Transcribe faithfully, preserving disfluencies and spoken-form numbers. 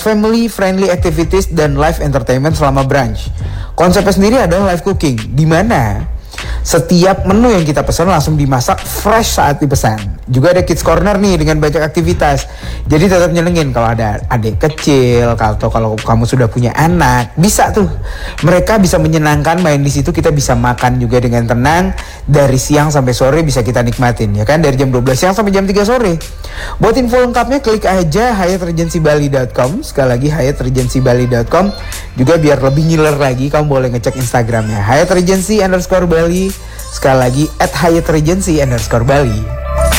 family friendly activities dan live entertainment selama brunch. Konsepnya sendiri adalah live cooking, di mana setiap menu yang kita pesan langsung dimasak fresh saat dipesan. Juga ada kids corner nih dengan banyak aktivitas. Jadi tetap nyenengin kalau ada adik kecil, atau kalau kamu sudah punya anak, bisa tuh. Mereka bisa menyenangkan main di situ, kita bisa makan juga dengan tenang dari siang sampai sore bisa kita nikmatin ya kan, dari jam dua belas siang sampai jam tiga sore. Buat info lengkapnya klik aja hyatt regency bali dot com. Sekali lagi hyatt regency bali dot com. Juga biar lebih ngiler lagi, kamu boleh ngecek Instagramnya hyatt regency underscore bali. Sekali lagi at hyatt regency underscore bali.